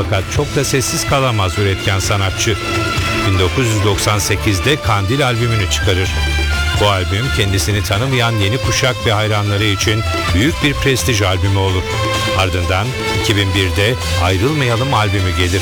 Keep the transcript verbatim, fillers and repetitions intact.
Fakat çok da sessiz kalamaz üretken sanatçı. bin dokuz yüz doksan sekizde Kandil albümünü çıkarır. Bu albüm kendisini tanımayan yeni kuşak ve hayranları için büyük bir prestij albümü olur. Ardından iki bin birde Ayrılmayalım albümü gelir.